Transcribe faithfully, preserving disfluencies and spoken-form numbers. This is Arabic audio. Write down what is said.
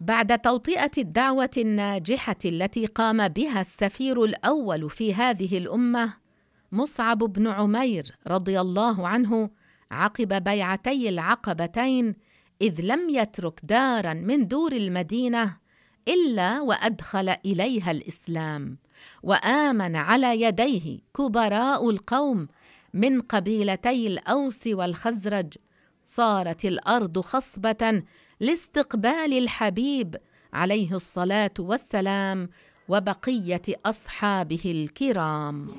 بعد توطئة الدعوة الناجحة التي قام بها السفير الأول في هذه الأمة مصعب بن عمير رضي الله عنه عقب بيعتي العقبتين، إذ لم يترك داراً من دور المدينة إلا وأدخل إليها الإسلام، وآمن على يديه كبراء القوم من قبيلتي الأوس والخزرج. صارت الأرض خصبة لاستقبال الحبيب عليه الصلاة والسلام وبقية أصحابه الكرام.